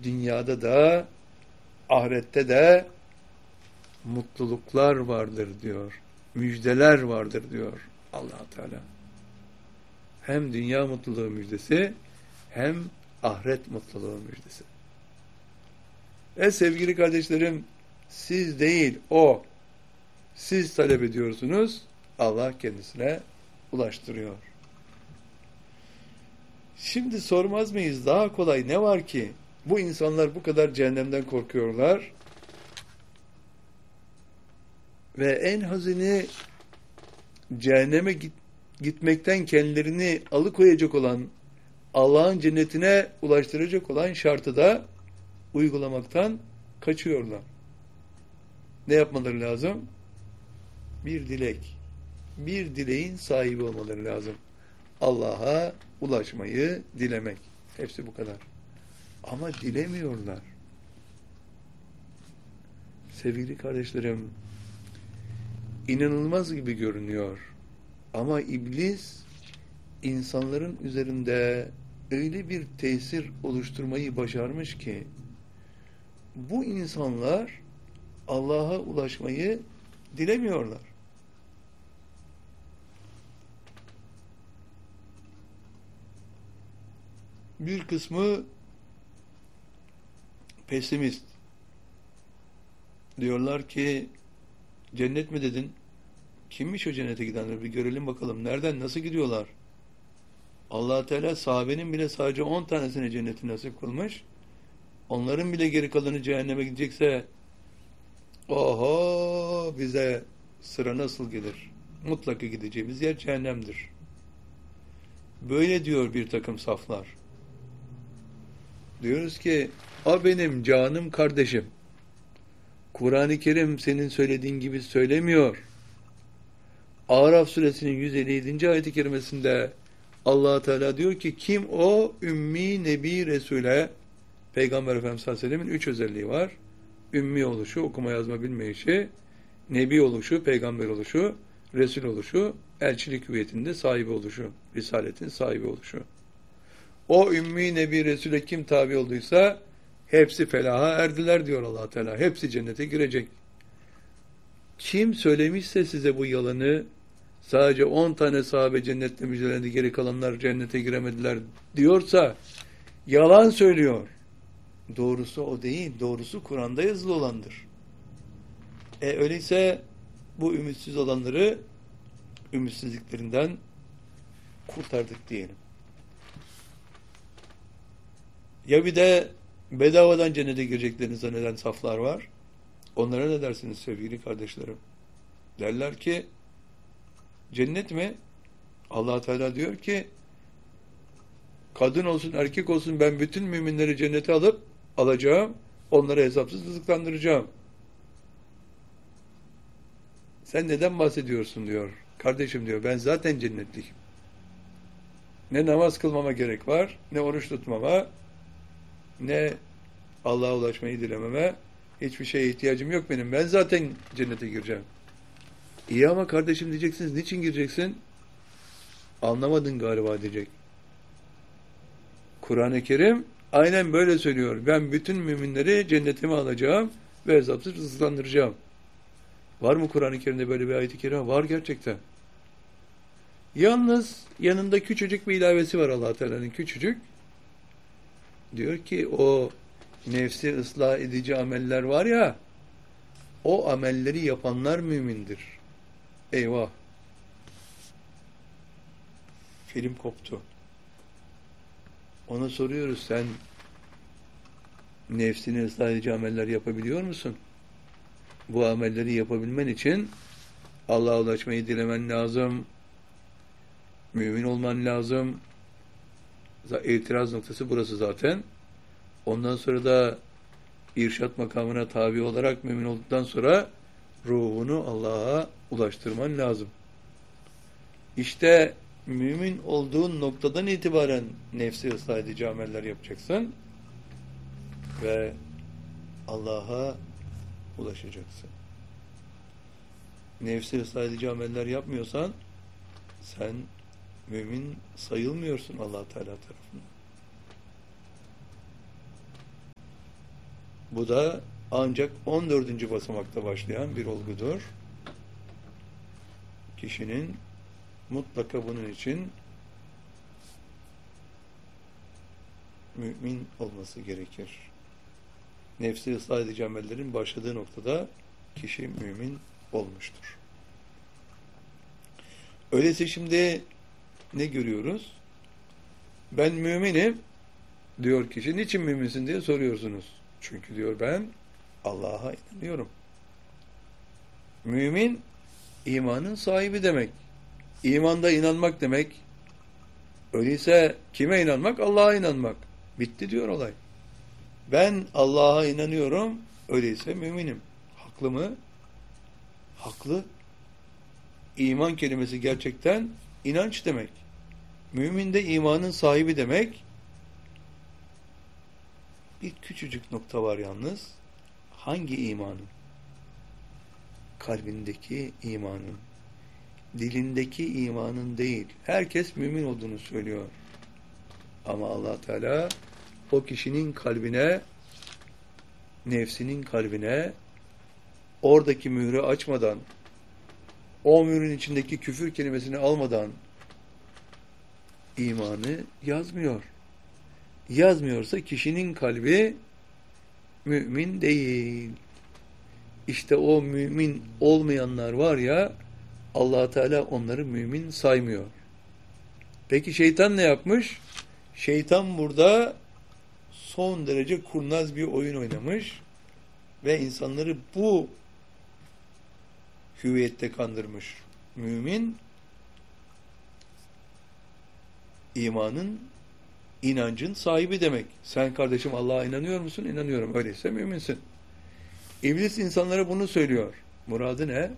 dünyada da ahirette de mutluluklar vardır diyor. Müjdeler vardır diyor Allah Teala. Hem dünya mutluluğu müjdesi hem ahiret mutluluğu müjdesi. Sevgili kardeşlerim, siz değil o. Siz talep ediyorsunuz. Allah kendisine ulaştırıyor. Şimdi sormaz mıyız? Daha kolay ne var ki? Bu insanlar bu kadar cehennemden korkuyorlar. Ve en hazini cehenneme gitmekten kendilerini alıkoyacak olan, Allah'ın cennetine ulaştıracak olan şartı da uygulamaktan kaçıyorlar. Ne yapmaları lazım? Bir dilek. Bir dileğin sahibi olmaları lazım. Allah'a ulaşmayı dilemek. Hepsi bu kadar. Ama dilemiyorlar. Sevgili kardeşlerim, inanılmaz gibi görünüyor. Ama iblis insanların üzerinde öyle bir tesir oluşturmayı başarmış ki bu insanlar Allah'a ulaşmayı dilemiyorlar. Bir kısmı pesimist. Diyorlar ki cennet mi dedin? Kimmiş o cennete gidenler? Bir görelim bakalım. Nereden, nasıl gidiyorlar? Allah Teala sahabenin bile sadece 10 tanesine cenneti nasip kılmış. Onların bile geri kalanı cehenneme gidecekse oho, bize sıra nasıl gelir? Mutlaka gideceğimiz yer cehennemdir. Böyle diyor bir takım saflar. Diyoruz ki o benim canım kardeşim. Kur'an-ı Kerim senin söylediğin gibi söylemiyor. Araf suresinin 157. ayet-i kerimesinde Allah Teala diyor ki kim o ümmi nebi Resul'e, Peygamber Efendimiz sallallahu aleyhi ve sellem'in 3 özelliği var. Ümmi oluşu, okuma yazma bilmeyişi, nebi oluşu, peygamber oluşu, resul oluşu, elçilik hüviyetinde sahibi oluşu, risaletin sahibi oluşu. O ümmi nebi Resul'e kim tabi olduysa hepsi felaha erdiler diyor Allah Teala. Hepsi cennete girecek. Kim söylemişse size bu yalanı, sadece 10 tane sahabe cennette müjdelendi, geri kalanlar cennete giremediler diyorsa yalan söylüyor. Doğrusu o değil. Doğrusu Kur'an'da yazılı olandır. Öyleyse bu ümitsiz olanları ümitsizliklerinden kurtardık diyelim. Ya bir de bedavadan cennete gireceklerini zanneden saflar var. Onlara ne dersiniz sevgili kardeşlerim? Derler ki cennet mi? Allah Teala diyor ki kadın olsun erkek olsun ben bütün müminleri cennete alacağım. Onları hesapsız rızıklandıracağım. Sen neden bahsediyorsun diyor. Kardeşim diyor ben zaten cennetliyim. Ne namaz kılmama gerek var, ne oruç tutmama, ne Allah'a ulaşmayı dilememe, hiçbir şeye ihtiyacım yok benim. Ben zaten cennete gireceğim. İyi ama kardeşim diyeceksiniz, niçin gireceksin? Anlamadın galiba diyecek. Kur'an-ı Kerim aynen böyle söylüyor. Ben bütün müminleri cennetime alacağım ve hesapsız rızıklandıracağım. Var mı Kur'an-ı Kerim'de böyle bir ayet-i kerime? Var gerçekten. Yalnız yanında küçücük bir ilavesi var Allah Teala'nın, küçücük. Diyor ki o nefsi ıslah edici ameller var ya, o amelleri yapanlar mümindir. Eyvah! Film koptu. Ona soruyoruz, sen nefsini ıslah edici ameller yapabiliyor musun? Bu amelleri yapabilmen için Allah'a ulaşmayı dilemen lazım. Mümin olman lazım. İtiraz noktası burası zaten. Ondan sonra da irşat makamına tabi olarak mümin olduktan sonra ruhunu Allah'a ulaştırman lazım. İşte mümin olduğun noktadan itibaren nefsi ıslah edici ameller yapacaksın ve Allah'a ulaşacaksın. Nefsi ıslah edici ameller yapmıyorsan sen mümin sayılmıyorsun Allah Teala tarafından. Bu da ancak 14. basamakta başlayan bir olgudur. Kişinin mutlaka bunun için mümin olması gerekir. Nefsi ıslah edici amellerin başladığı noktada kişi mümin olmuştur. Öyleyse şimdi ne görüyoruz? Ben müminim diyor kişi. Niçin müminsin diye soruyorsunuz. Çünkü diyor ben Allah'a inanıyorum. Mümin imanın sahibi demek. İmanda inanmak demek. Öyleyse kime inanmak? Allah'a inanmak. Bitti diyor olay. Ben Allah'a inanıyorum. Öyleyse müminim. Haklı mı? Haklı. İman kelimesi gerçekten inanç demek. Mümin de imanın sahibi demek. Bir küçücük nokta var yalnız. Hangi imanın? Kalbindeki imanın. Dilindeki imanın değil. Herkes mümin olduğunu söylüyor. Ama Allah Teala o kişinin kalbine, nefsinin kalbine oradaki mührü açmadan, o mührün içindeki küfür kelimesini almadan imanı yazmıyor. Yazmıyorsa kişinin kalbi mümin değil. İşte o mümin olmayanlar var ya, Allah Teala onları mümin saymıyor. Peki şeytan ne yapmış? Şeytan burada son derece kurnaz bir oyun oynamış ve insanları bu hüviyette kandırmış. Mümin imanın, inancın sahibi demek. Sen kardeşim Allah'a inanıyor musun? İnanıyorum. Öyleyse müminsin. İblis insanlara bunu söylüyor. Muradı ne?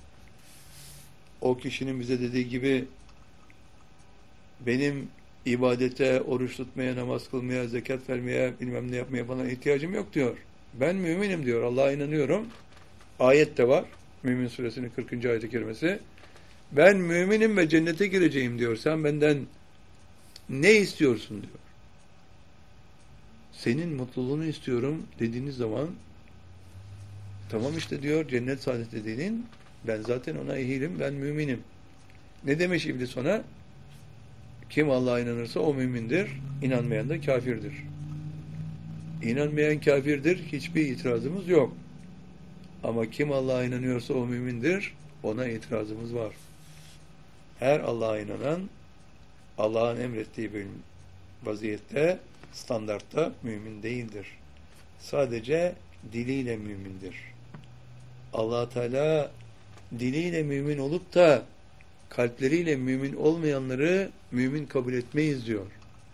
O kişinin bize dediği gibi benim ibadete, oruç tutmaya, namaz kılmaya, zekat vermeye, bilmem ne yapmaya falan ihtiyacım yok diyor. Ben müminim diyor. Allah'a inanıyorum. Ayet de var. Mümin suresinin 40. ayet-i kerimesi. Ben müminim ve cennete gireceğim diyor. Sen benden ne istiyorsun diyor. Senin mutluluğunu istiyorum dediğiniz zaman tamam işte diyor cennet saadeti dediğin ben zaten ona ehilim, ben müminim. Ne demiş iblis ona? Kim Allah'a inanırsa o mümindir, inanmayan da kafirdir. İnanmayan kafirdir, hiçbir itirazımız yok. Ama kim Allah'a inanıyorsa o mümindir, ona itirazımız var. Her Allah'a inanan, Allah'ın emrettiği bir vaziyette, standartta mümin değildir. Sadece diliyle mümindir. Allah Teala diliyle mümin olup da kalpleriyle mümin olmayanları mümin kabul etmeyiz diyor.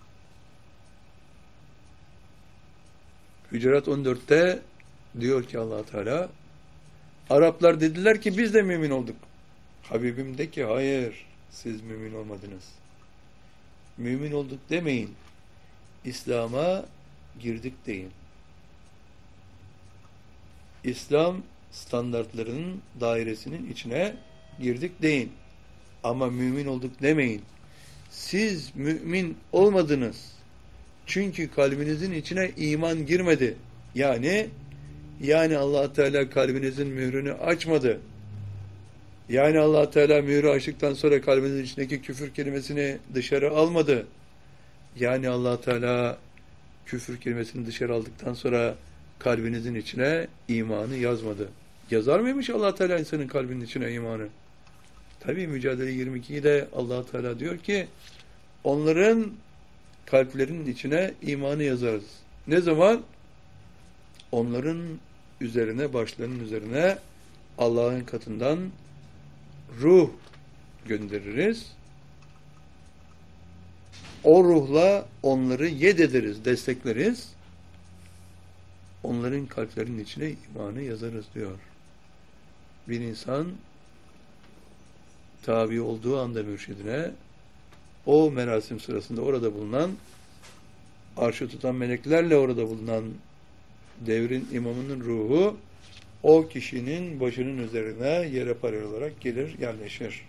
Hücurat 14'te diyor ki Allah Teala Araplar dediler ki biz de mümin olduk. Habibim de ki hayır siz mümin olmadınız. Mümin olduk demeyin. İslam'a girdik deyin. İslam standartlarının dairesinin içine girdik deyin. Ama mümin olduk demeyin. Siz mümin olmadınız. Çünkü kalbinizin içine iman girmedi. Yani Allah Teala kalbinizin mührünü açmadı. Yani Allah Teala mührü açtıktan sonra kalbinizin içindeki küfür kelimesini dışarı almadı. Yani Allah Teala küfür kelimesini dışarı aldıktan sonra kalbinizin içine imanı yazmadı. Yazar mıymış Allah Teala insanın kalbinin içine imanı? Tabii Mücadele 22'de Allah Teala diyor ki onların kalplerinin içine imanı yazarız. Ne zaman? Onların üzerine, başlarının üzerine Allah'ın katından ruh göndeririz. O ruhla onları yedederiz, destekleriz. Onların kalplerinin içine imanı yazarız diyor. Bir insan tabi olduğu anda mürşidine o merasim sırasında orada bulunan arşı tutan meleklerle orada bulunan devrin imamının ruhu o kişinin başının üzerine yere paralel olarak gelir, yerleşir.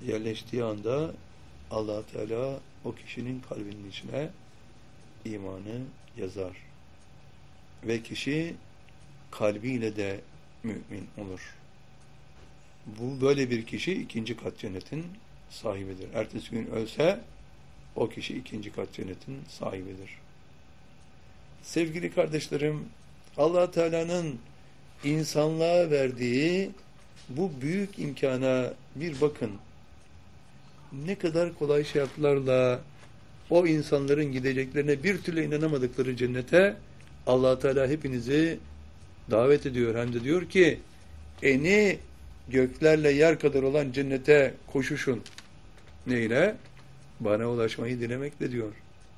yerleştiği anda Allah Teala o kişinin kalbinin içine imanı yazar. Ve kişi kalbiyle de mümin olur. Bu böyle bir kişi ikinci kat cennetin sahibidir. Ertesi gün ölse o kişi ikinci kat cennetin sahibidir. Sevgili kardeşlerim, Allah Teala'nın insanlığa verdiği bu büyük imkana bir bakın. Ne kadar kolay şartlarla o insanların gideceklerine bir türlü inanamadıkları cennete Allah Teala hepinizi davet ediyor. Hem de diyor ki eni göklerle yer kadar olan cennete koşuşun. Neyle? Bana ulaşmayı dilemekle diyor.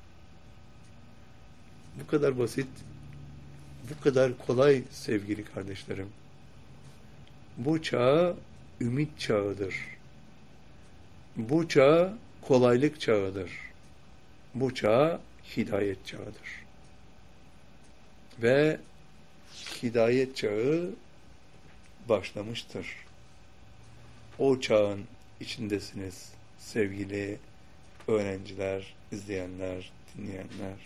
Bu kadar basit, bu kadar kolay sevgili kardeşlerim. Bu çağ ümit çağıdır. Bu çağ kolaylık çağıdır. Bu çağ hidayet çağıdır. Ve hidayet çağı başlamıştır. O çağın içindesiniz sevgili öğrenciler, izleyenler, dinleyenler.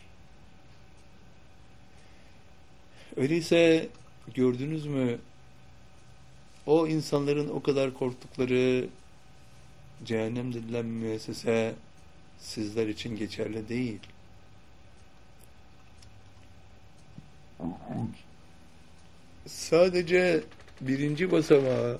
Öyleyse gördünüz mü o insanların o kadar korktukları cehennem denilen müessese sizler için geçerli değil. Sadece birinci basamağı,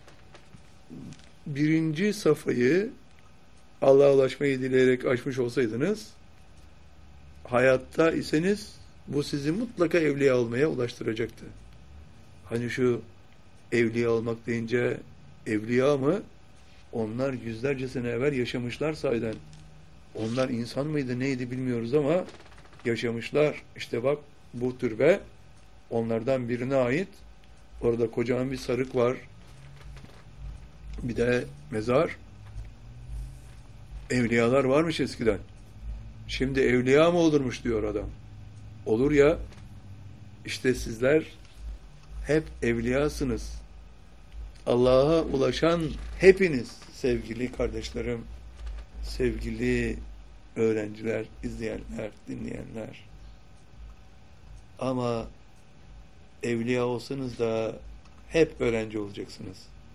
birinci safhayı Allah'a ulaşmayı dileyerek açmış olsaydınız, hayatta iseniz bu sizi mutlaka evliya olmaya ulaştıracaktı. Hani şu evliya olmak deyince evliya mı? Onlar yüzlerce sene evvel yaşamışlar sahiden. Onlar insan mıydı neydi bilmiyoruz ama yaşamışlar. İşte bak bu türbe onlardan birine ait. Orada kocaman bir sarık var. Bir de mezar. Evliyalar varmış eskiden. Şimdi evliya mı olurmuş diyor adam. Olur ya, işte sizler hep evliyasınız. Allah'a ulaşan hepiniz sevgili kardeşlerim, sevgili öğrenciler, izleyenler, dinleyenler. Ama evliya olsanız da hep öğrenci olacaksınız.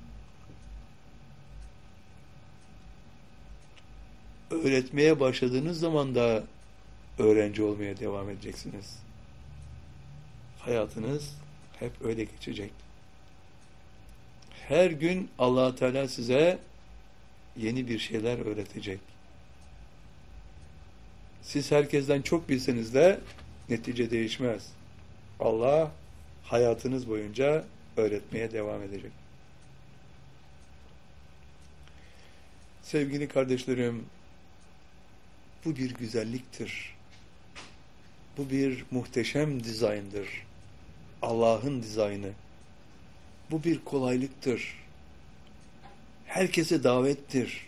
Öğretmeye başladığınız zaman da öğrenci olmaya devam edeceksiniz. Hayatınız hep öyle geçecek. Her gün Allah Teala size yeni bir şeyler öğretecek. Siz herkesten çok bilseniz de netice değişmez. Allah hayatınız boyunca öğretmeye devam edecek. Sevgili kardeşlerim, bu bir güzelliktir. Bu bir muhteşem dizayndır. Allah'ın dizaynı. Bu bir kolaylıktır. Herkese davettir.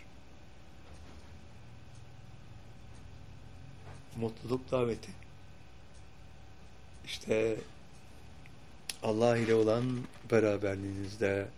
Mutluluk daveti. İşte Allah ile olan beraberliğinizde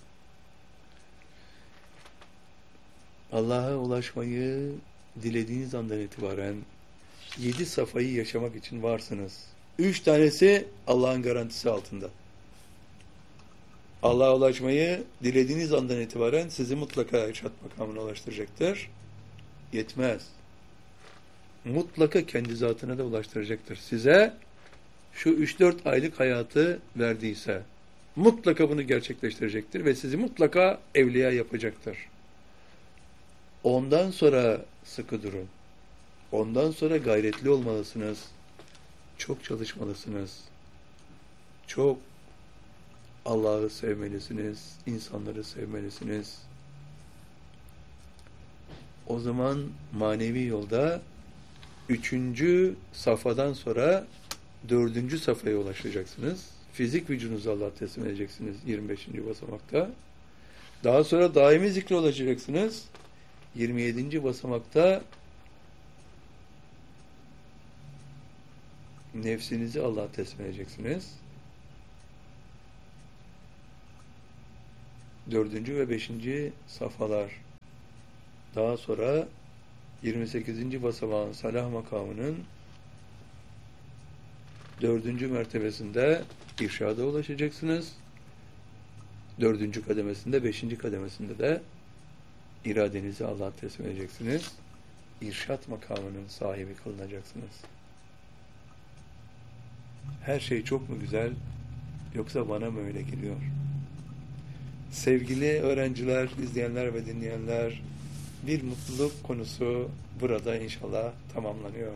Allah'a ulaşmayı dilediğiniz andan itibaren 7 safhayı yaşamak için varsınız. 3 tanesi Allah'ın garantisi altında. Allah'a ulaşmayı dilediğiniz andan itibaren sizi mutlaka irşad makamına ulaştıracaktır. Yetmez. Mutlaka kendi zatına da ulaştıracaktır. Size şu 3-4 aylık hayatı verdiyse mutlaka bunu gerçekleştirecektir ve sizi mutlaka evliya yapacaktır. Ondan sonra sıkı durun. Ondan sonra gayretli olmalısınız. Çok çalışmalısınız. Çok Allah'ı sevmelisiniz. İnsanları sevmelisiniz. O zaman manevi yolda 3. safhadan sonra 4. safhaya ulaşacaksınız. Fizik vücudunuzu Allah'a teslim edeceksiniz 25. basamakta. Daha sonra daimi zikre ulaşacaksınız. 27. basamakta nefsinizi Allah'a teslim edeceksiniz. 4. ve 5. safhalar Daha sonra 28. basamağın salah makamının 4. mertebesinde irşada ulaşacaksınız. 4. kademesinde, 5. kademesinde de iradenizi Allah'a teslim edeceksiniz. İrşat makamının sahibi kılınacaksınız. Her şey çok mu güzel, yoksa bana mı öyle geliyor? Sevgili öğrenciler, izleyenler ve dinleyenler, bir mutluluk konusu burada inşallah tamamlanıyor.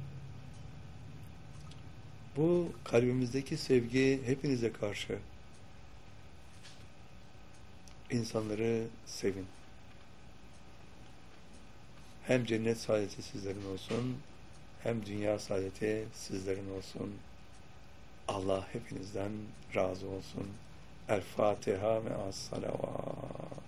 Bu kalbimizdeki sevgi hepinize karşı. İnsanları sevin. Hem cennet saadeti sizlerin olsun, hem dünya saadeti sizlerin olsun. Allah hepinizden razı olsun. El Fatiha ve as-salavat.